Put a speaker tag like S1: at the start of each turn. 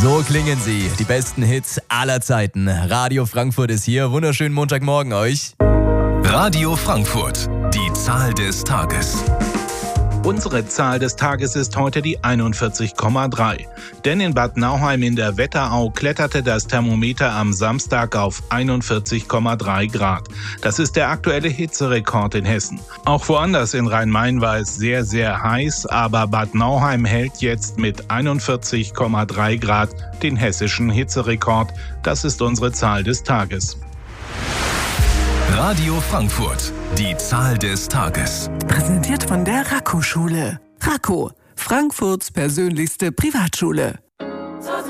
S1: So klingen sie, die besten Hits aller Zeiten. Radio Frankfurt ist hier. Wunderschönen Montagmorgen euch.
S2: Radio Frankfurt, die Zahl des Tages.
S3: Unsere Zahl des Tages ist heute die 41,3. Denn in Bad Nauheim in der Wetterau kletterte das Thermometer am Samstag auf 41,3 Grad. Das ist der aktuelle Hitzerekord in Hessen. Auch woanders in Rhein-Main war es sehr, sehr heiß, aber Bad Nauheim hält jetzt mit 41,3 Grad den hessischen Hitzerekord. Das ist unsere Zahl des Tages.
S2: Radio Frankfurt, die Zahl des Tages.
S4: Präsentiert von der Raco-Schule. Raco, Frankfurts persönlichste Privatschule.